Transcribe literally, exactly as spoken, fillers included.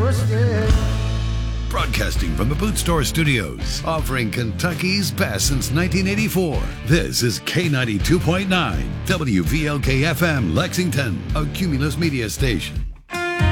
twisted. Broadcasting from the Boot Store Studios, offering Kentucky's best since nineteen eighty-four. This is K ninety-two point nine, W V L K F M, Lexington, a Cumulus Media station.